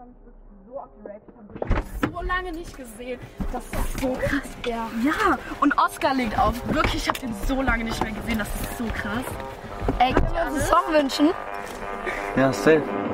freue mich wirklich so auf die Rave. Ich habe so lange nicht gesehen. Das ist so krass. Ja. Ja, und Oscar legt auf. Wirklich, ich habe den so lange nicht mehr gesehen. Das ist so krass. Ey, kannst du mir einen Song wünschen? Ja, safe.